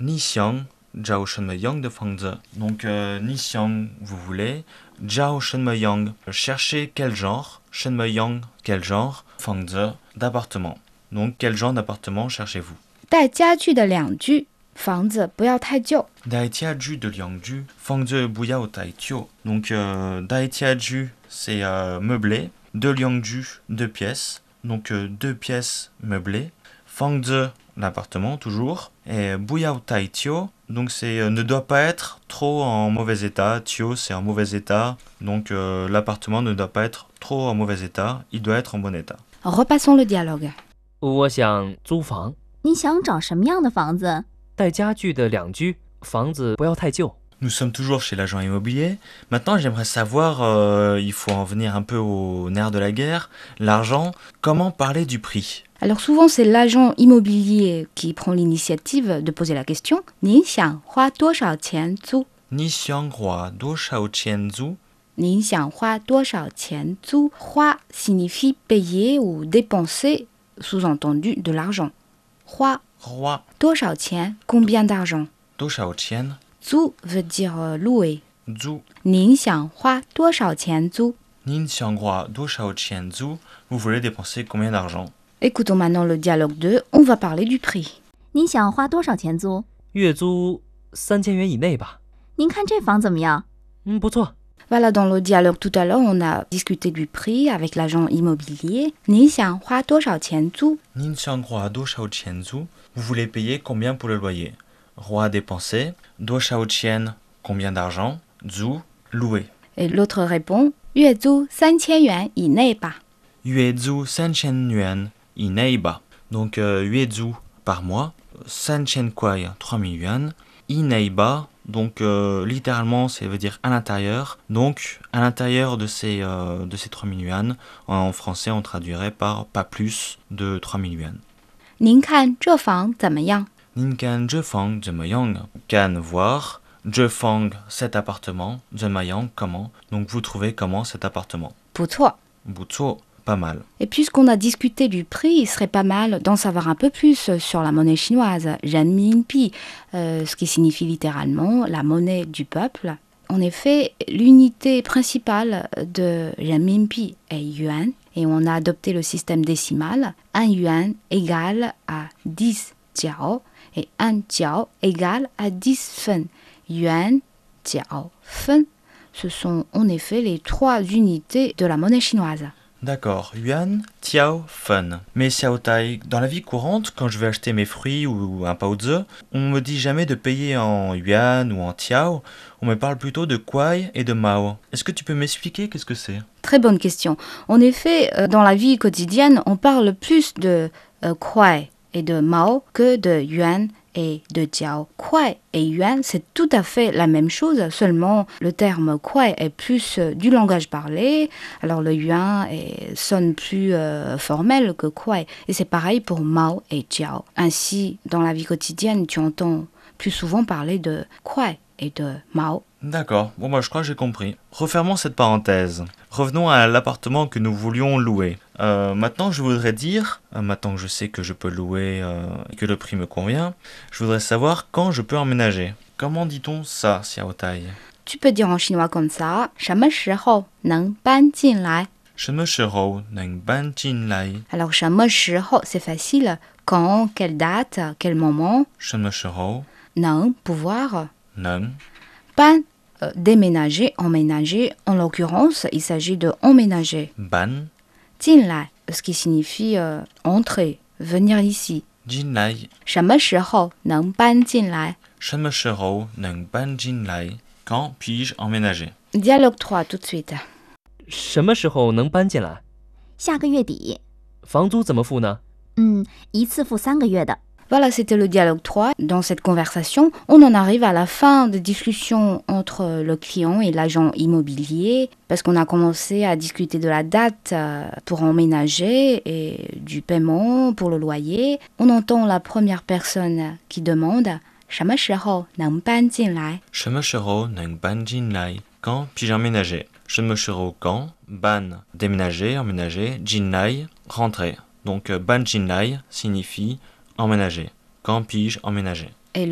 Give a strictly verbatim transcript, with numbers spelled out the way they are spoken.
Ni xiang, jiao shen me yang de fangzi. Donc, euh, ni xiang, vous voulez. Jiao shen me yang, cherchez quel genre. Shen me yang, quel genre. Fangzi, d'appartement. Donc, quel genre d'appartement cherchez-vous? 带家具的两居，房子不要太旧。 Dai tia ju de liang ju, fangzi buyao tai tio. Donc, euh, dai tia ju, c'est euh, meublé. De liang ju, deux pièces. Donc, euh, deux pièces meublées. Fangzi, l'appartement, toujours. Et buyao tai tio, donc c'est euh, ne doit pas être trop en mauvais état. Tio, c'est en mauvais état. Donc, euh, l'appartement ne doit pas être trop en mauvais état. Il doit être en bon état. Repassons le dialogue. 我想租房， 你想找什么样的房子？ 带家具的两居，房子不要太旧。 Nous sommes toujours chez l'agent immobilier. Maintenant, j'aimerais savoir, euh, il faut en venir un peu au nerf de la guerre, l'argent. Comment parler du prix? Alors souvent c'est l'agent immobilier qui prend l'initiative de poser la question. 您想花多少钱租？ Ni xiang hua do shao qian zu. 您想花多少钱租？花 signifie payer ou dépenser, sous-entendu de l'argent. 花 Roi 多少钱 combien d'argent? do shao qian 租 veut dire euh, louer. zu. 您想花多少钱租？ Nin xiang hua do shao qian zu. Vous voulez dépenser combien d'argent? Écoutons maintenant le dialogue deux. On va parler du prix. 你想花多少钱租？ 月租三千元以内吧。 您看这房怎么样？ 嗯，不错。 Voilà, dans le dialogue tout à l'heure, on a discuté du prix avec l'agent immobilier. 您想花多少钱租？ Nin xiang hua do shao qian zu. Vous voulez payer combien pour le loyer? Roi dépenser. Do shao qian, combien d'argent? Zu, louer. Et l'autre répond 月租三千元以内吧。 Yue zu san chen yuan i neiba. Donc, euh, yue zu par mois. San chen kuai, trois mille yuan. I neiba. Donc, euh, littéralement, ça veut dire à l'intérieur. Donc, à l'intérieur de ces, euh, de ces trois mille yuan, en français, on traduirait par pas plus de trois mille yuan. 您看这房怎么样？ Ninkan Zhefang Zemayang. Can voir. Zhefang, cet appartement. Zemayang, comment. Donc, vous trouvez comment cet appartement? 不错。 Butsu, pas mal. Et puisqu'on a discuté du prix, il serait pas mal d'en savoir un peu plus sur la monnaie chinoise, renminbi, euh, ce qui signifie littéralement la monnaie du peuple. En effet, l'unité principale de renminbi est yuan, et on a adopté le système décimal. Un yuan égale à dix jiao, et un jiao égale à dix fen. Yuan, jiao, fen, ce sont en effet les trois unités de la monnaie chinoise. D'accord, yuan, tiao, fen. Mais xiao tai, dans la vie courante, quand je vais acheter mes fruits ou un paozi, on me dit jamais de payer en yuan ou en tiao, on me parle plutôt de kuai et de mao. Est-ce que tu peux m'expliquer qu'est-ce que c'est? Très bonne question. En effet, euh, dans la vie quotidienne, on parle plus de euh, kuai et de mao que de yuan et de jiao. Kuai et yuan, c'est tout à fait la même chose, seulement le terme kuai est plus euh, du langage parlé, alors le yuan est, sonne plus euh, formel que kuai. Et c'est pareil pour mao et jiao. Ainsi, dans la vie quotidienne, tu entends plus souvent parler de kuai et de mao. D'accord, bon bah je crois que j'ai compris. Refermons cette parenthèse. Revenons à l'appartement que nous voulions louer. Euh, maintenant je voudrais dire, euh, maintenant que je sais que je peux louer euh, et que le prix me convient, je voudrais savoir quand je peux emménager. Comment dit-on ça, Xiao Tai? Tu peux dire en chinois comme ça, 什么时候能搬进来? 什么时候能搬进来? Alors, 什么时候, c'est facile. Quand, quelle date, quel moment? 什么时候能, pouvoir. 能 Ban, euh, déménager, emménager. En l'occurrence, il s'agit de emménager. ban 进来, ce qui signifie euh, entrer, venir ici. 进来? 什么时候能搬进来? 什么时候能搬进来? Quand puis-je emménager? Dialogue trois, tout de suite. 什么时候能搬进来？ 下个月底。 房租怎么付呢？ 嗯，一次付三个月的。 Voilà, c'était le dialogue trois. Dans cette conversation, on en arrive à la fin des discussions entre le client et l'agent immobilier, parce qu'on a commencé à discuter de la date pour emménager et du paiement pour le loyer. On entend la première personne qui demande « 什么时候能搬进来？ 什么时候能搬进来? Quand puis-je emménager? 什么时候 quand? Ban, déménager, emménager. Jinlai, rentrer. Donc ban jinlai signifie emménager. Quand puis-je emménager?